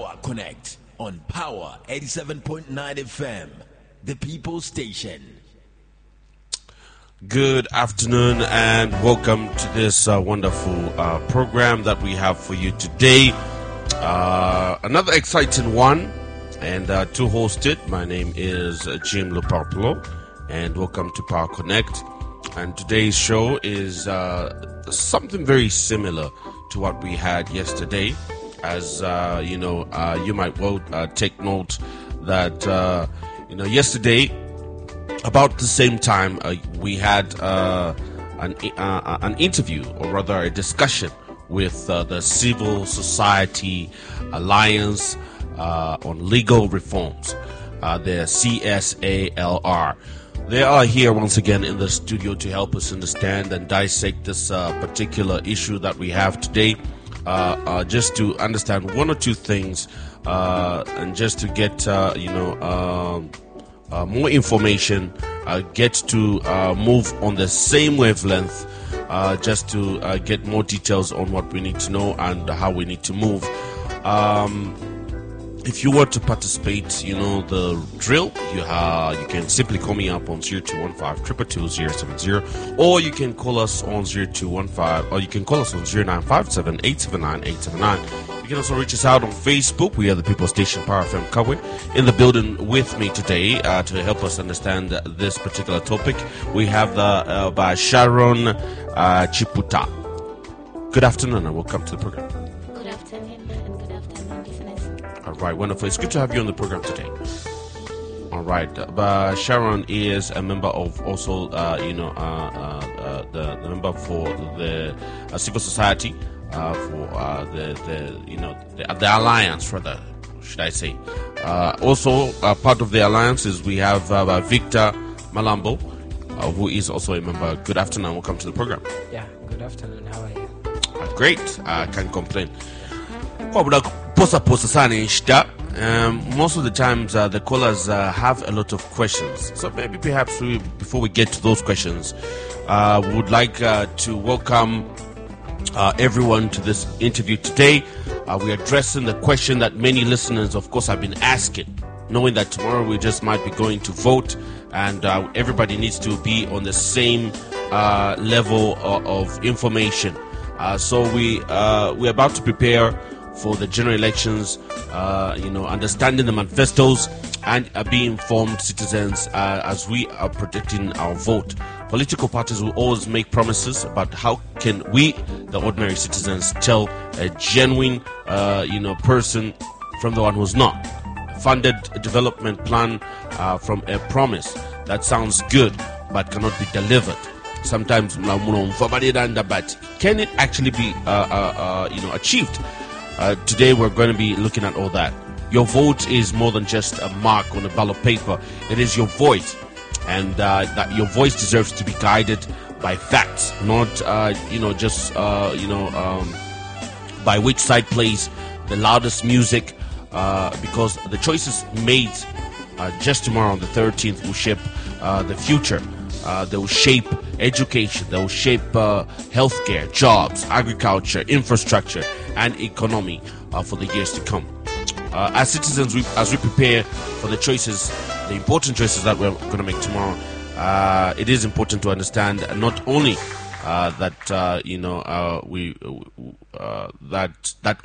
Power Connect on Power 87.9 FM, the People's Station. Good afternoon and welcome to this wonderful program that we have for you today. Another exciting one, and to host it, my name is Jim Lupapolo, and welcome to Power Connect. And today's show is something very similar to what we had yesterday. As you might well take note that yesterday, about the same time, we had an interview, or rather a discussion, with the Civil Society Alliance on Legal Reforms, the CSALR. They are here once again in the studio to help us understand and dissect this particular issue that we have today, just to understand one or two things, and just to get more information, get to move on the same wavelength, just to get more details on what we need to know and how we need to move. If you were to participate, you know the drill. You can simply call me up on 0215-222-070, or you can call us on 0215, or you can call us on 0957-879-879. You can also reach us out on Facebook. We are the People's Station, Power FM Kabwe. In the building with me today to help us understand this particular topic, we have by Sharon Chiputa. Good afternoon and welcome to the program. Good afternoon and good afternoon, listeners. All right, wonderful. It's good to have you on the program today. All right, Sharon is a member of also, the member for the civil society. For the alliance, rather, should I say? Also, part of the alliance is we have Victor Malambo, who is also a member. Good afternoon, welcome to the program. Yeah, good afternoon. How are you? Great, can't complain. Most of the times, the callers have a lot of questions. So maybe perhaps before we get to those questions, would like to welcome everyone to this interview today. We're addressing the question that many listeners, of course, have been asking, knowing that tomorrow we just might be going to vote, and everybody needs to be on the same level of information. So we're about to prepare for the general elections, understanding the manifestos and being informed citizens as we are protecting our vote. Political parties will always make promises about how can we, the ordinary citizens, tell a genuine, person from the one who's not. Funded development plan from a promise that sounds good but cannot be delivered. Sometimes, but can it actually be, achieved? Today we're going to be looking at all that. Your vote is more than just a mark on a ballot paper. It is your voice. And that your voice deserves to be guided by facts, not by which side plays the loudest music, because the choices made just tomorrow on the 13th will shape the future. They will shape education, they will shape healthcare, jobs, agriculture, infrastructure, and economy for the years to come. As citizens, as we prepare for the choices, the important choices that we're going to make tomorrow, it is important to understand not only that